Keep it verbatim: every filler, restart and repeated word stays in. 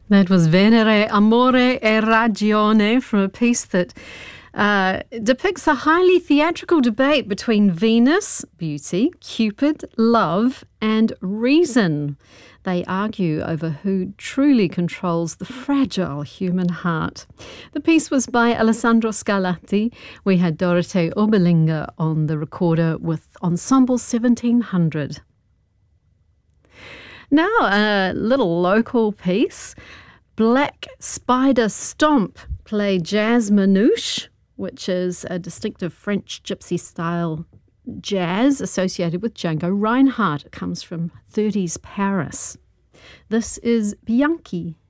That was Venere, Amore e Ragione, from a piece that uh, depicts a highly theatrical debate between Venus, beauty, Cupid, love, and reason. They argue over who truly controls the fragile human heart. The piece was by Alessandro Scarlatti. We had Dorothee Oberlinger on the recorder with Ensemble seventeen hundred. Now a little local piece. Black Spider Stomp play jazz manouche, which is a distinctive French gypsy-style jazz associated with Django Reinhardt. It comes from thirties Paris. This is Bianchi.